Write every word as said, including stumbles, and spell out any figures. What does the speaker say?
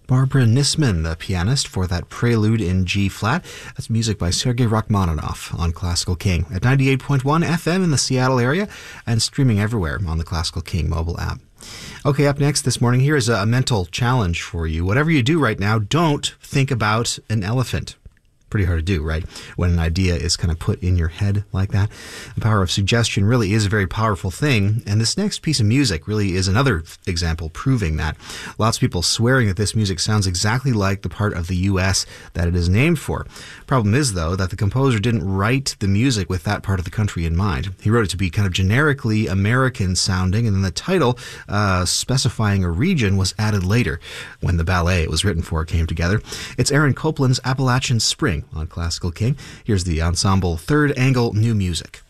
Barbara Nisman, the pianist, for that Prelude in G-flat. That's music by Sergei Rachmaninoff on Classical King at ninety-eight point one F M in the Seattle area and streaming everywhere on the Classical King mobile app. Okay, up next this morning, here is a mental challenge for you. Whatever you do right now, don't think about an elephant. Pretty hard to do, right? When an idea is kind of put in your head like that. The power of suggestion really is a very powerful thing, and this next piece of music really is another example proving that. Lots of people swearing that this music sounds exactly like the part of the U S that it is named for. Problem is, though, that the composer didn't write the music with that part of the country in mind. He wrote it to be kind of generically American sounding, and then the title uh, specifying a region was added later when the ballet it was written for came together. It's Aaron Copland's Appalachian Spring on Classical King. Here's the ensemble Third Angle New Music.